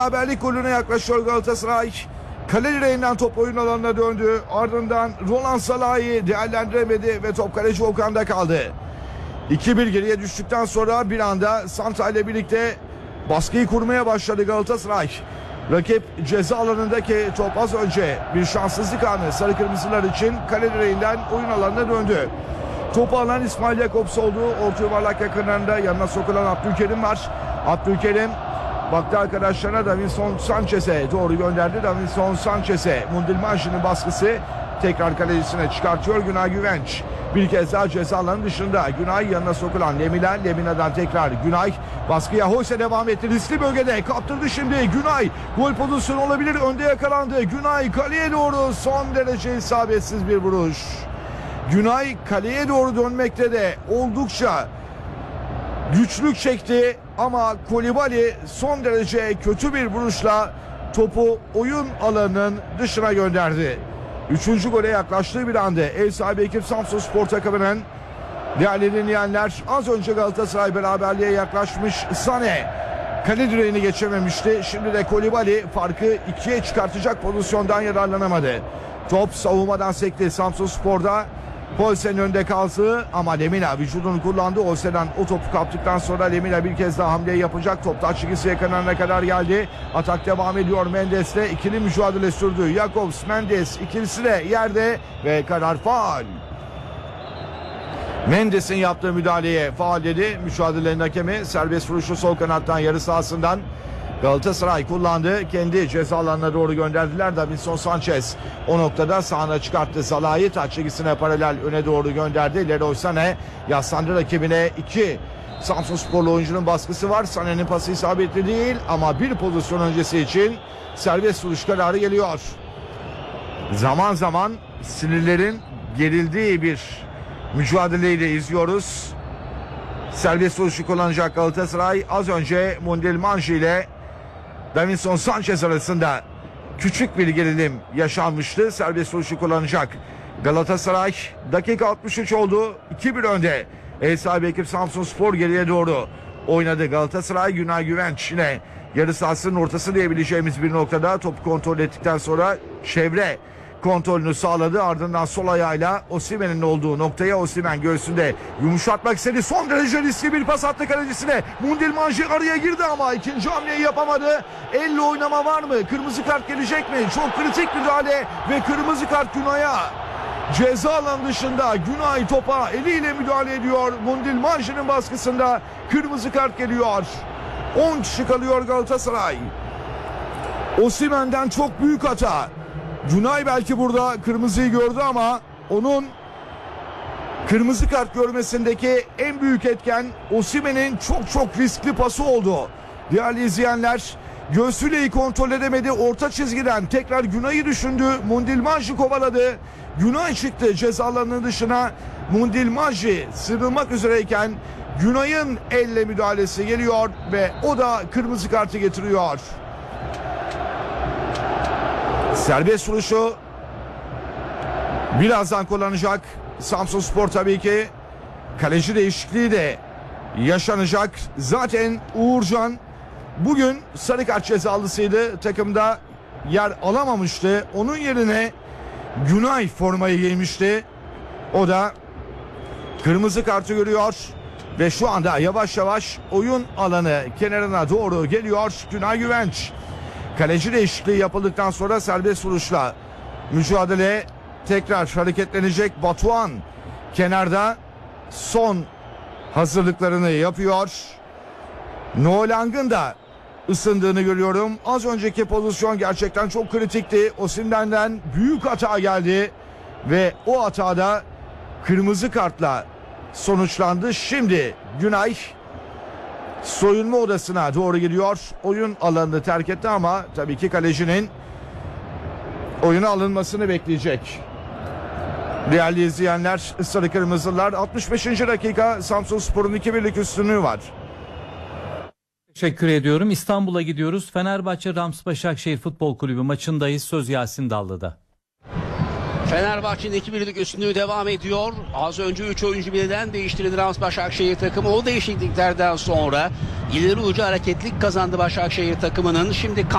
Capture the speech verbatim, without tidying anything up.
Beraberlik golüne yaklaşıyor Galatasaray. Kale direğinden top oyun alanına döndü. Ardından Roland Salah'ı değerlendiremedi ve top kaleci Okan'da kaldı. iki bir geriye düştükten sonra bir anda Santa ile birlikte baskıyı kurmaya başladı Galatasaray. Rakip ceza alanındaki top az önce bir şanssızlık anı sarı kırmızılar için kale direğinden oyun alanına döndü. Topu alan İsmail Jakobs oldu. Orta yuvarlak yakınlarında yanına sokulan Abdülkerim var. Abdülkerim baktı arkadaşlarına, Davinson Sanchez'e doğru gönderdi. Davinson Sanchez'e Mundilmanji'nin baskısı tekrar kalecisine çıkartıyor Günay Güvenç. Bir kez daha ceza alanı dışında Günay yanına sokulan Lemina. Lemina'dan tekrar Günay baskıya Hoyse devam etti. Riskli bölgede kaptırdı şimdi Günay. Gol pozisyonu olabilir. Önde yakalandı. Günay kaleye doğru son derece isabetsiz bir vuruş. Günay kaleye doğru dönmekte de oldukça güçlük çekti ama Kolibali son derece kötü bir vuruşla topu oyun alanının dışına gönderdi. Üçüncü gole yaklaştığı bir anda ev sahibi ekip Samsunspor takımının değerli dinleyenler, az önce Galatasaray beraberliğe yaklaşmış. Sané kale direğini geçememişti. Şimdi de Kolibali farkı ikiye çıkartacak pozisyondan yararlanamadı. Top savunmadan sekti Samsunspor'da. Holsen'in önünde kaldı ama Lemina vücudunu kullandı. Holsen'den o topu kaptıktan sonra Lemina bir kez daha hamle yapacak. Top taç çizgisi yakınlarına kadar geldi. Atak devam ediyor. Mendes'le ikili mücadele sürdü. Jakobs, Mendes ikilisi de yerde ve karar faul. Mendes'in yaptığı müdahaleye faul dedi. Mücadelenin hakemi serbest vuruşu sol kanattan yarı sahasından Galatasaray kullandı. Kendi ceza alanına doğru gönderdiler. Davinson Sanchez o noktada sahana çıkarttı. Salah'ı taç çizgisine paralel öne doğru gönderdi. Leroy Sané yaslandı rakibine. iki Samsunsporlu oyuncunun baskısı var. Sané'nin pası isabetli değil ama bir pozisyon öncesi için serbest vuruş kararı geliyor. Zaman zaman sinirlerin gerildiği bir mücadeleyi de izliyoruz. Serbest vuruşu kullanacak Galatasaray. Az önce Mundilmanji ile Davinson Sanchez arasında küçük bir gerilim yaşanmıştı. Serbest vuruşu kullanacak Galatasaray. Dakika altmış üç oldu. iki bir önde. Ev sahibi ekip Samsunspor geriye doğru oynadı. Galatasaray Günay Güvenç yine yarı sahasının ortası diyebileceğimiz bir noktada topu kontrol ettikten sonra çevre kontrolünü sağladı. Ardından sol ayağıyla Osimhen'in olduğu noktaya, Osimhen göğsünde yumuşatmak istedi. Son derece riskli bir pas attı kalecisine. Mundilmanji araya girdi ama ikinci hamleyi yapamadı. Elle oynama var mı? Kırmızı kart gelecek mi? Çok kritik müdahale ve kırmızı kart Günay'a. Ceza alanı dışında Günay topa eliyle müdahale ediyor. Mundilmanji'nin baskısında kırmızı kart geliyor. on kişi kalıyor Galatasaray. Osimhen'den çok büyük hata. Günay belki burada kırmızıyı gördü ama onun kırmızı kart görmesindeki en büyük etken Osimhen'in çok çok riskli pası oldu. Değerli izleyenler, göğsüyle kontrol edemedi. Orta çizgiden tekrar Günay'ı düşündü. Mundilmanji kovaladı. Günay çıktı ceza alanının dışına. Mundilmanji sıyrılmak üzereyken Günay'ın elle müdahalesi geliyor ve o da kırmızı kartı getiriyor. Serbest vuruşu birazdan kullanacak Samsunspor tabii ki. Kaleci değişikliği de yaşanacak. Zaten Uğurcan bugün sarı kart cezalısıydı. Takımda yer alamamıştı. Onun yerine Günay formayı giymişti. O da kırmızı kartı görüyor. Ve şu anda yavaş yavaş oyun alanı kenarına doğru geliyor Günay Güvenç. Kaleci değişikliği yapıldıktan sonra serbest vuruşla mücadele tekrar hareketlenecek. Batuhan kenarda son hazırlıklarını yapıyor. Noelang'ın da ısındığını görüyorum. Az önceki pozisyon gerçekten çok kritikti. Osimhen'den büyük hata geldi ve o hatada kırmızı kartla sonuçlandı. Şimdi Günay soyunma odasına doğru gidiyor. Oyun alanını terk etti ama tabii ki kalecinin oyuna alınmasını bekleyecek. Değerli izleyenler, sarı kırmızılar altmış beşinci dakika Samsunspor'un iki birlik üstünlüğü var. Teşekkür ediyorum. İstanbul'a gidiyoruz. Fenerbahçe Rams Başakşehir Futbol Kulübü maçındayız. Söz Yasin Dallı'da. Fenerbahçe'nin iki birlik üstünlüğü devam ediyor. Az önce üç oyuncu birden değiştirildi Rams Başakşehir takımı. O değişikliklerden sonra ileri ucu hareketlik kazandı Başakşehir takımının. Şimdi